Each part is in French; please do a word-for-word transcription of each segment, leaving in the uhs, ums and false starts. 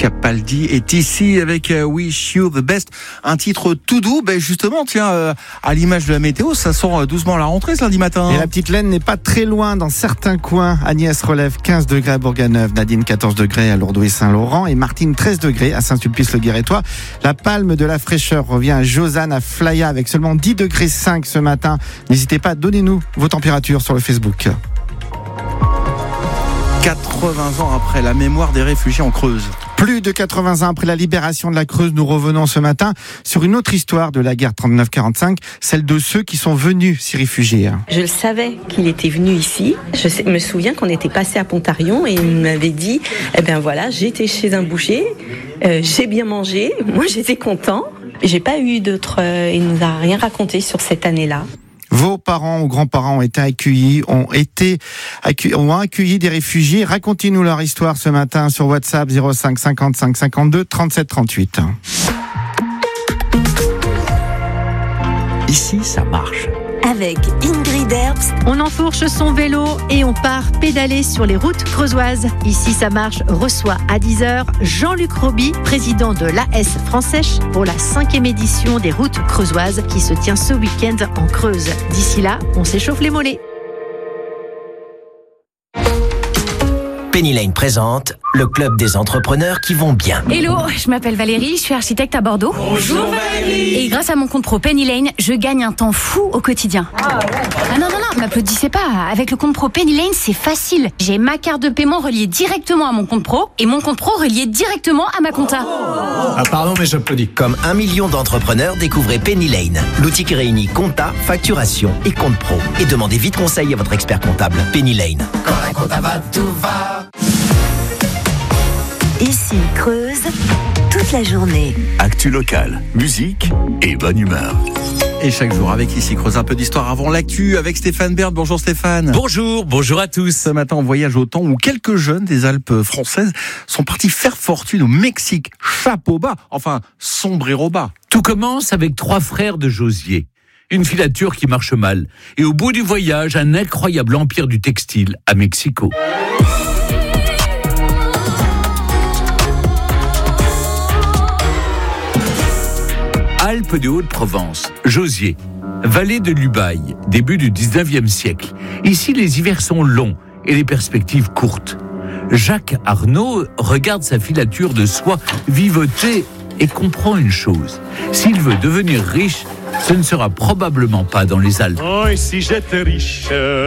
Capaldi est ici avec Wish You the Best, un titre tout doux. Ben justement, tiens, euh, à l'image de la météo, ça sent doucement la rentrée ce lundi matin. Et la petite laine n'est pas très loin dans certains coins. Agnès relève quinze degrés à Bourg-la-Neuve, Nadine quatorze degrés à Lourdes et Saint-Laurent et Martine treize degrés à Saint-Sulpice-le-Guérétois. La palme de la fraîcheur revient à Josane, à Flaya avec seulement dix degrés cinq ce matin. N'hésitez pas, donnez-nous vos températures sur le Facebook. quatre-vingts ans après la mémoire des réfugiés en Creuse. Plus de quatre-vingts ans après la libération de la Creuse, nous revenons ce matin sur une autre histoire de la guerre trente-neuf quarante-cinq, celle de ceux qui sont venus s'y réfugier. Je le savais qu'il était venu ici. Je sais, me souviens qu'on était passé à Pontarion et il m'avait dit, eh ben voilà, j'étais chez un boucher, euh, j'ai bien mangé, moi j'étais content. J'ai pas eu d'autres, euh, il nous a rien raconté sur cette année-là. Vos parents ou grands-parents ont été accueillis, ont été accueillis, ont accueilli des réfugiés. Racontez-nous leur histoire ce matin sur WhatsApp zéro cinq cinquante-cinq cinquante-deux trente-sept trente-huit. Ici, ça marche. Avec Ingrid Herbst, on enfourche son vélo et on part pédaler sur les routes creusoises. Ici, ça marche reçoit à dix heures Jean-Luc Roby, président de l'A S Francèche, pour la cinquième édition des routes creusoises qui se tient ce week-end en Creuse. D'ici là, on s'échauffe les mollets. Penny Lane présente le club des entrepreneurs qui vont bien. Hello, je m'appelle Valérie, je suis architecte à Bordeaux. Bonjour Valérie. Et grâce à mon compte pro Penny Lane, je gagne un temps fou au quotidien. Ah, ouais. ah non, non, non, m'applaudissez pas. Avec le compte pro Penny Lane, c'est facile. J'ai ma carte de paiement reliée directement à mon compte pro et mon compte pro relié directement à ma compta. Oh. Ah pardon, mais j'applaudis. Comme un million d'entrepreneurs, découvrez Penny Lane, l'outil qui réunit compta, facturation et compte pro. Et demandez vite conseil à votre expert comptable. Penny Lane. Quand la compta va, tout va. Ici Creuse, toute la journée. Actu locale, musique et bonne humeur. Et chaque jour avec Ici Creuse, un peu d'histoire avant l'actu avec Stéphane Bern. Bonjour Stéphane. Bonjour, bonjour à tous. Ce matin, on voyage au temps où quelques jeunes des Alpes françaises sont partis faire fortune au Mexique. Chapeau bas, enfin sombrero bas. Tout commence avec trois frères de Josier. Une filature qui marche mal. Et au bout du voyage, un incroyable empire du textile à Mexico. Alpes de Haute-Provence, Josier, vallée de l'Ubaye, début du dix-neuvième siècle. Ici, les hivers sont longs et les perspectives courtes. Jacques Arnaud regarde sa filature de soie vivoter et comprend une chose. S'il veut devenir riche, ce ne sera probablement pas dans les Alpes. Oh, et si j'étais riche.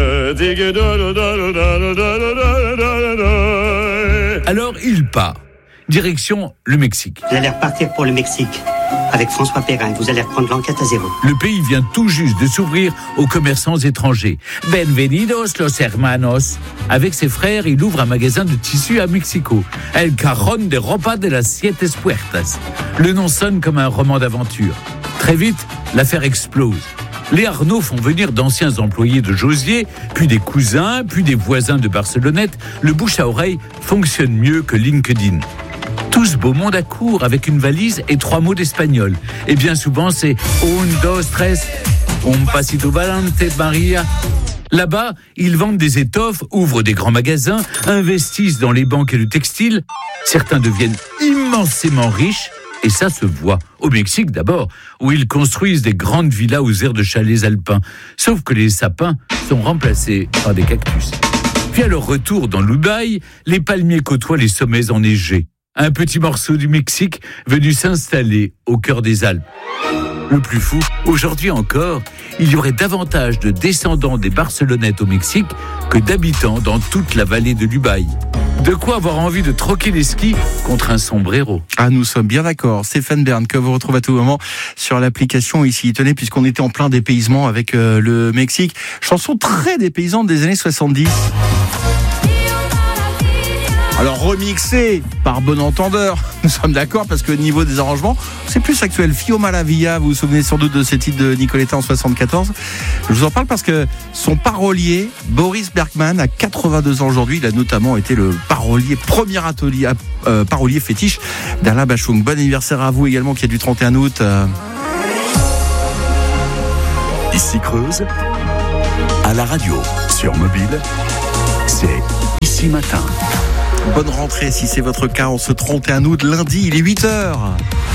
Alors il part. Direction le Mexique. Vous allez repartir pour le Mexique avec François Perrin. Vous allez reprendre l'enquête à zéro. Le pays vient tout juste de s'ouvrir aux commerçants étrangers. Bienvenidos los hermanos. Avec ses frères, il ouvre un magasin de tissus à Mexico. El Cajón de Ropa de las Siete Puertas. Le nom sonne comme un roman d'aventure. Très vite, l'affaire explose. Les Arnaud font venir d'anciens employés de Josier, puis des cousins, puis des voisins de Barcelonnette. Le bouche à oreille fonctionne mieux que LinkedIn. Tous beau monde à court avec une valise et trois mots d'espagnol. Et bien souvent, c'est un, dos, tres, un pasito valente, Maria. Là-bas, ils vendent des étoffes, ouvrent des grands magasins, investissent dans les banques et le textile. Certains deviennent immensément riches. Et ça se voit au Mexique d'abord, où ils construisent des grandes villas aux airs de chalets alpins. Sauf que les sapins sont remplacés par des cactus. Puis à leur retour dans l'Ubaye, les palmiers côtoient les sommets enneigés. Un petit morceau du Mexique venu s'installer au cœur des Alpes. Le plus fou, aujourd'hui encore, il y aurait davantage de descendants des Barcelonnettes au Mexique que d'habitants dans toute la vallée de l'Ubaye. De quoi avoir envie de troquer les skis contre un sombrero. Ah, nous sommes bien d'accord. Stéphane Bern, que vous retrouvez à tout moment sur l'application Ici. Tenez, puisqu'on était en plein dépaysement avec euh, le Mexique. Chanson très dépaysante des années soixante-dix. Alors remixé par bon entendeur, nous sommes d'accord parce que au niveau des arrangements, c'est plus actuel. Fio Malavilla, vous vous souvenez sans doute de ces titres de Nicoletta en soixante-quatorze. Je vous en parle parce que son parolier, Boris Bergman, a quatre-vingt-deux ans aujourd'hui. Il a notamment été le parolier, premier atelier, euh, parolier fétiche d'Alain Bachung. Bon anniversaire à vous également qui est du trente et un août. Euh... Ici Creuse, à la radio, sur mobile, c'est Ici Matin. Bonne rentrée si c'est votre cas en ce trente et un août, lundi, il est huit heures.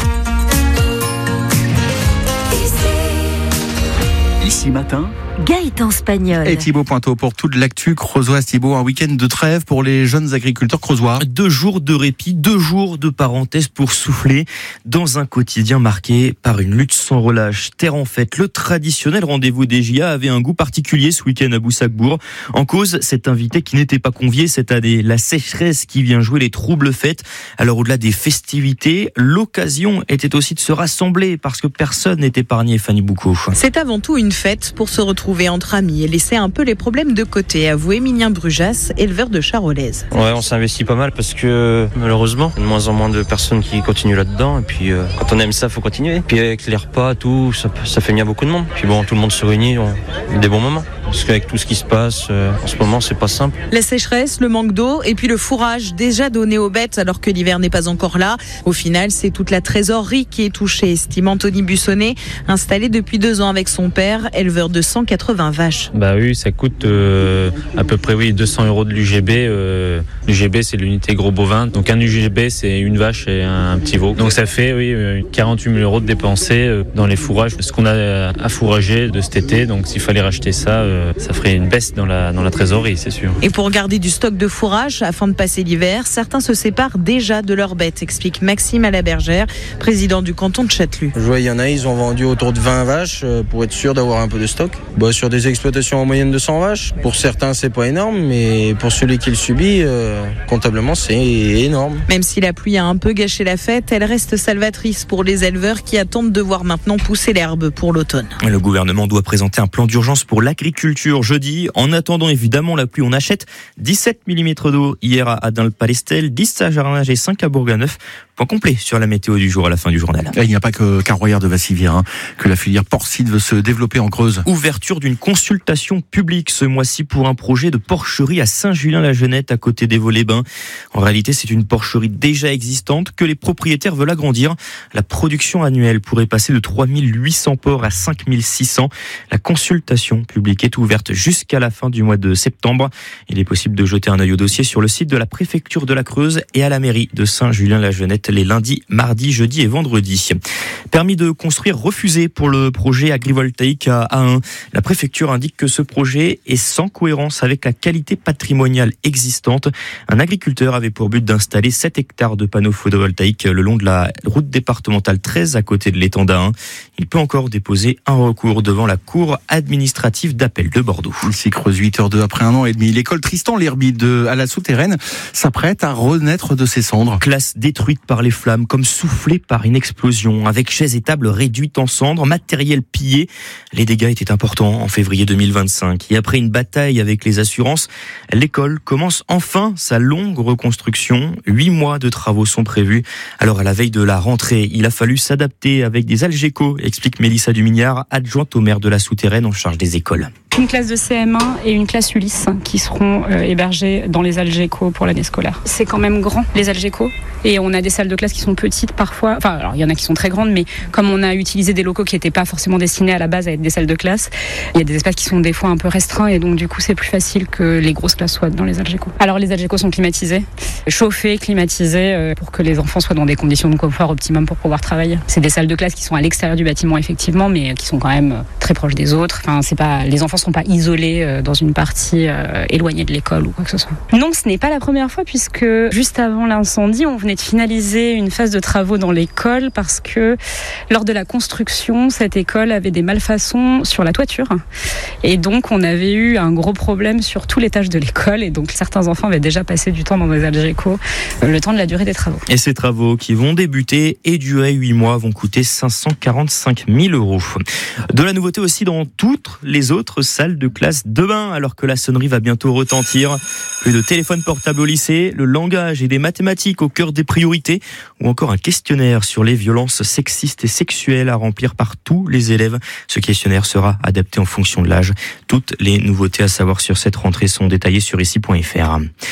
Ici matin, Gaëtan Spagnol. Et Thibaut Pointeau pour toute l'actu creusoise. Thibaut, un week-end de trêve pour les jeunes agriculteurs creusois. Deux jours de répit, deux jours de parenthèse pour souffler dans un quotidien marqué par une lutte sans relâche. Terre en fête, le traditionnel rendez-vous des J A avait un goût particulier ce week-end à Boussac-Bourg. En cause, cet invité qui n'était pas convié cette année, la sécheresse qui vient jouer les troubles fêtes. Alors au-delà des festivités, l'occasion était aussi de se rassembler parce que personne n'est épargné, Fanny Boucaud. C'est avant tout une fête pour se retrouver entre amis et laisser un peu les problèmes de côté, avoue Émilien Brujas, éleveur de charolaises. Ouais, on s'investit pas mal parce que malheureusement, de moins en moins de personnes qui continuent là-dedans. Et puis euh, quand on aime ça, faut continuer. Puis avec les repas, tout, ça, ça fait venir beaucoup de monde. Puis bon, tout le monde se réunit, on a des bons moments. Parce qu'avec tout ce qui se passe, euh, en ce moment, c'est pas simple. La sécheresse, le manque d'eau et puis le fourrage déjà donné aux bêtes alors que l'hiver n'est pas encore là. Au final, c'est toute la trésorerie qui est touchée, estime Anthony Bussonnet, installé depuis deux ans avec son père, éleveur de cent quatre-vingts vaches. Bah oui, ça coûte euh, à peu près oui deux cents euros de l'U G B. Euh, L'U G B, c'est l'unité gros bovin. Donc un U G B, c'est une vache et un petit veau. Donc ça fait oui quarante-huit mille euros de dépensés dans les fourrages. Ce qu'on a à fourrager de cet été. Donc s'il fallait racheter ça, euh, ça ferait une baisse dans la, dans la trésorerie, c'est sûr. Et pour garder du stock de fourrage afin de passer l'hiver, certains se séparent déjà de leurs bêtes, explique Maxime Alabergère, président du canton de Châtelus. Je vois, il y en a, ils ont vendu autour de vingt vaches pour être sûr d'avoir un peu de stock. Bah, sur des exploitations en moyenne de cent vaches, pour certains c'est pas énorme, mais pour celui qui le subit, euh, comptablement c'est énorme. Même si la pluie a un peu gâché la fête, elle reste salvatrice pour les éleveurs qui attendent de voir maintenant pousser l'herbe pour l'automne. Le gouvernement doit présenter un plan d'urgence pour l'agriculture jeudi. En attendant évidemment la pluie, on achète dix-sept millimètres d'eau hier à Adin-le-Palestel, dix à Jarnages et cinq à Bourganeuf. Point complet sur la météo du jour à la fin du journal. Et il n'y a pas que Caroyère de Vassivière hein, que la filière porcine veut se développer en Creuse. Ouverture d'une consultation publique ce mois-ci pour un projet de porcherie à Saint-Julien-la-Genette à côté des Vaux-les-Bains. En réalité, c'est une porcherie déjà existante que les propriétaires veulent agrandir. La production annuelle pourrait passer de trois mille huit cents porcs à cinq mille six cents. La consultation publique est ouverte jusqu'à la fin du mois de septembre. Il est possible de jeter un œil au dossier sur le site de la préfecture de la Creuse et à la mairie de Saint-Julien-la-Genette les lundis, mardis, jeudis et vendredis. Permis de construire refusé pour le projet agrivoltaïque à Ahun. La préfecture indique que ce projet est sans cohérence avec la qualité patrimoniale existante. Un agriculteur avait pour but d'installer sept hectares de panneaux photovoltaïques le long de la route départementale treize à côté de l'étang d'Ahun. Il peut encore déposer un recours devant la cour administrative d'appel de Bordeaux. Ici Creuse, huit heures deux après un an et demi. L'école Tristan L'Herbier de à la Souterraine s'apprête à renaître de ses cendres. Classe détruite par les flammes, comme soufflée par une explosion, avec chaises et tables réduites en cendres, matériel pillé. Les dégâts étaient importants en février deux mille vingt-cinq. Et après une bataille avec les assurances, l'école commence enfin sa longue reconstruction. Huit mois de travaux sont prévus. Alors à la veille de la rentrée, il a fallu s'adapter avec des Algeco, explique Mélissa Dumignard, adjointe au maire de la Souterraine en charge des écoles. Une classe de C M un et une classe Ulysse qui seront euh, hébergées dans les Algeco pour l'année scolaire. C'est quand même grand, les Algeco, et on a des salles de classe qui sont petites parfois. Enfin, alors il y en a qui sont très grandes, mais comme on a utilisé des locaux qui n'étaient pas forcément destinés à la base à être des salles de classe, il y a des espaces qui sont des fois un peu restreints et donc du coup c'est plus facile que les grosses classes soient dans les Algeco. Alors les Algeco sont climatisés, chauffés, climatisés euh, pour que les enfants soient dans des conditions de confort optimum pour pouvoir travailler. C'est des salles de classe qui sont à l'extérieur du bâtiment effectivement, mais qui sont quand même très proches des autres. Enfin, c'est pas, les enfants sont pas isolés dans une partie euh, éloignée de l'école ou quoi que ce soit. Non, ce n'est pas la première fois puisque juste avant l'incendie, on venait de finaliser une phase de travaux dans l'école parce que lors de la construction, cette école avait des malfaçons sur la toiture et donc on avait eu un gros problème sur tout l'étage de l'école et donc certains enfants avaient déjà passé du temps dans des Algeco euh, le temps de la durée des travaux. Et ces travaux qui vont débuter et durer huit mois vont coûter cinq cent quarante-cinq mille euros. De la nouveauté aussi dans toutes les autres salles de classe demain, alors que la sonnerie va bientôt retentir. Plus de téléphone portable au lycée, le langage et des mathématiques au cœur des priorités, ou encore un questionnaire sur les violences sexistes et sexuelles à remplir par tous les élèves. Ce questionnaire sera adapté en fonction de l'âge. Toutes les nouveautés à savoir sur cette rentrée sont détaillées sur ici point f r.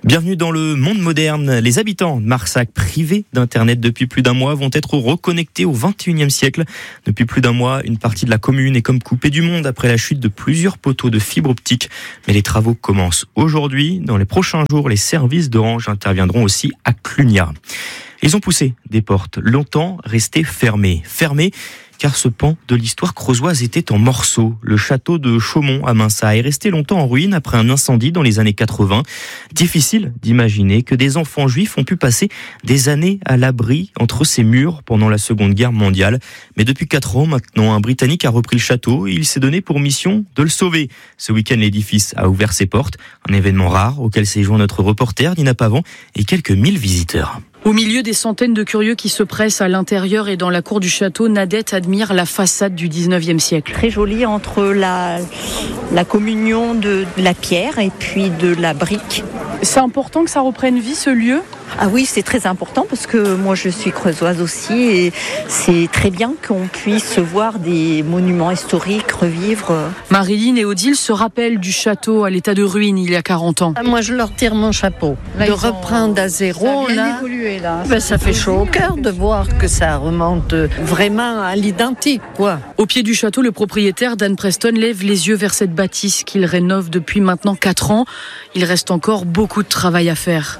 Bienvenue dans le monde moderne. Les habitants de Marsac, privés d'Internet depuis plus d'un mois, vont être reconnectés au vingt et unième siècle. Depuis plus d'un mois, une partie de la commune est comme coupée du monde après la chute de plusieurs poteaux de fibre optique. Mais les travaux commencent aujourd'hui. Dans les prochains jours, les services d'Orange interviendront aussi à Clunia. Ils ont poussé des portes longtemps restées fermées. Fermées car ce pan de l'histoire creusoise était en morceaux. Le château de Chaumont à Mansat est resté longtemps en ruine après un incendie dans les années quatre-vingts. Difficile d'imaginer que des enfants juifs ont pu passer des années à l'abri entre ces murs pendant la Seconde Guerre mondiale. Mais depuis quatre ans maintenant, un Britannique a repris le château et il s'est donné pour mission de le sauver. Ce week-end, l'édifice a ouvert ses portes. Un événement rare auquel s'est joint notre reporter Nina Pavant et quelques mille visiteurs. Au milieu des centaines de curieux qui se pressent à l'intérieur et dans la cour du château, Nadette admire la façade du dix-neuvième siècle. Très jolie entre la, la communion de la pierre et puis de la brique. C'est important que ça reprenne vie, ce lieu ? Ah oui, c'est très important parce que moi je suis creusoise aussi et c'est très bien qu'on puisse voir des monuments historiques revivre. Marilyn et Odile se rappellent du château à l'état de ruine il y a quarante ans. Moi je leur tire mon chapeau. Là, de reprendre ont... à zéro, ça là, évolué, là. Ben, ça fait chaud au cœur de voir que ça remonte vraiment à l'identique, quoi. Au pied du château, le propriétaire Dan Preston lève les yeux vers cette bâtisse qu'il rénove depuis maintenant quatre ans. Il reste encore beaucoup de travail à faire.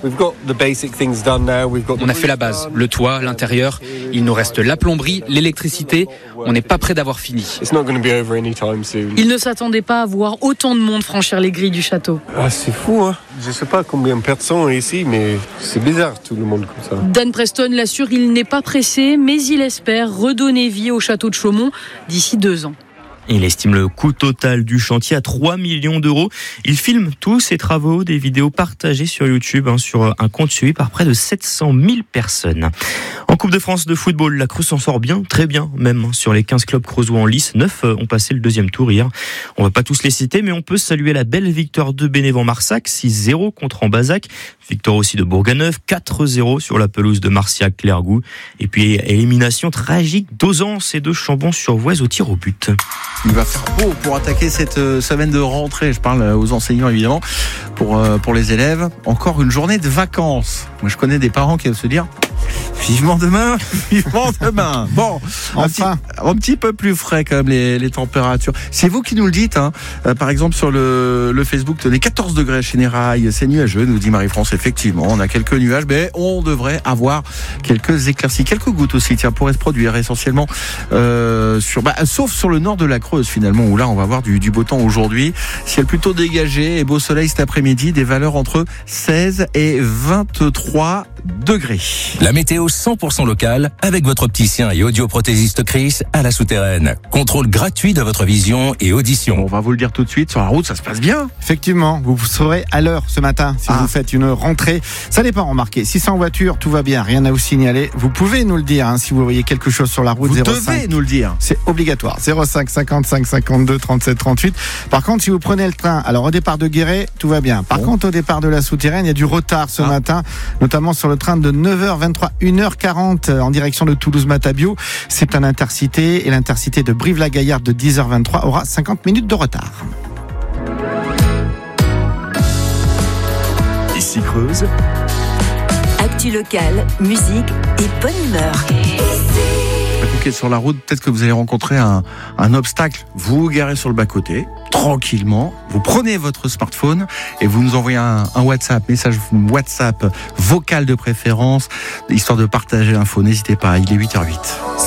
On a fait la base, le toit, l'intérieur. Il nous reste la plomberie, l'électricité. On n'est pas près d'avoir fini. Il ne s'attendait pas à voir autant de monde franchir les grilles du château. Ah, c'est fou, hein. Je ne sais pas combien de personnes ici, mais c'est bizarre tout le monde comme ça. Dan Preston l'assure, il n'est pas pressé, mais il espère redonner vie au château de Chaumont d'ici deux ans. Il estime le coût total du chantier à trois millions d'euros. Il filme tous ses travaux, des vidéos partagées sur YouTube, hein, sur un compte suivi par près de sept cent mille personnes. En Coupe de France de football, la Creuse s'en sort bien, très bien même. Sur les quinze clubs creusois en lice, neuf ont passé le deuxième tour hier. On va pas tous les citer, mais on peut saluer la belle victoire de Bénévent-Marsac, six zéro contre Ambazac. Victoire aussi de Bourganeuf, quatre zéro sur la pelouse de Marciac-Clergoux. Et puis élimination tragique d'Auzance et de Chambon-sur-Voueize au tir au but. Il va faire beau pour attaquer cette semaine de rentrée. Je parle aux enseignants évidemment, pour, pour les élèves. Encore une journée de vacances. Moi je connais des parents qui doivent se dire vivement demain, vivement demain. Bon, enfin, un petit, un petit peu plus frais quand même les, les températures. C'est vous qui nous le dites, hein. Euh, par exemple sur le, le Facebook, les quatorze degrés chez Nérail, c'est nuageux, nous dit Marie-France. Effectivement, on a quelques nuages, mais on devrait avoir quelques éclaircies, quelques gouttes aussi. Tiens, pourraient se produire essentiellement euh, sur, bah, sauf sur le nord de la Creuse finalement, où là on va avoir du, du beau temps aujourd'hui. Ciel plutôt dégagé et beau soleil cet après-midi. Des valeurs entre seize et vingt-trois degrés. La météo cent pour cent locale avec votre opticien et audioprothésiste Chris à la Souterraine. Contrôle gratuit de votre vision et audition. On va vous le dire tout de suite, sur la route ça se passe bien. Effectivement, vous serez à l'heure ce matin si ah. vous faites une rentrée. Ça dépend, remarquez. Si c'est en voiture, tout va bien, rien à vous signaler. Vous pouvez nous le dire hein, si vous voyez quelque chose sur la route. Vous zéro cinq, devez nous le dire. C'est obligatoire. zéro cinq cinquante-cinq cinquante-deux trente-sept trente-huit. Par contre, si vous prenez le train, alors au départ de Guéret, tout va bien. Par bon. contre, au départ de la Souterraine, il y a du retard ce ah. matin, notamment sur le train de neuf heures vingt-trois, une heure quarante en direction de Toulouse-Matabiau. C'est un intercité et l'intercité de Brive-la-Gaillarde de dix heures vingt-trois aura cinquante minutes de retard. Ici Creuse. Actu locale, musique et bonne humeur. Qui est sur la route, peut-être que vous allez rencontrer un, un obstacle. Vous vous garez sur le bas-côté, tranquillement, vous prenez votre smartphone et vous nous envoyez un, un WhatsApp, message WhatsApp vocal de préférence, histoire de partager l'info. N'hésitez pas, il est huit heures huit.